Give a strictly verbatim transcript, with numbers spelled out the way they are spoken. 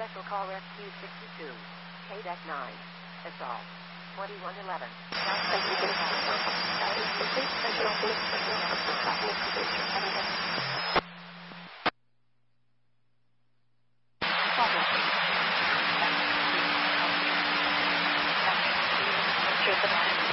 Special Call Rescue sixty-two. K D E C nine. Assault. twenty-one eleven. Here's the